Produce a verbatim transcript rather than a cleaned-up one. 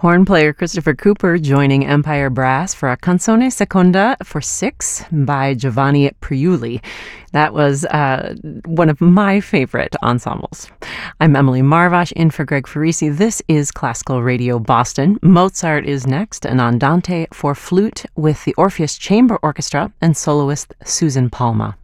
Horn player Christopher Cooper joining Empire Brass for a Canzone Seconda for Six by Giovanni Priuli. That was uh, one of my favorite ensembles. I'm Emily Marvash in for Greg Farisi. This is Classical Radio Boston. Mozart is next, an Andante for flute with the Orpheus Chamber Orchestra and soloist Susan Palma.